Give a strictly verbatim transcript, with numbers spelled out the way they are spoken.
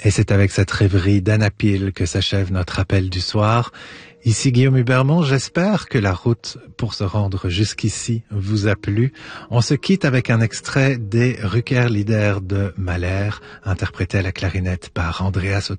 Et c'est avec cette rêverie d'Anna Peel que s'achève notre appel du soir. Ici Guillaume Hubermont, j'espère que la route pour se rendre jusqu'ici vous a plu. On se quitte avec un extrait des Rückkehrlieder de Mahler, interprété à la clarinette par Andreas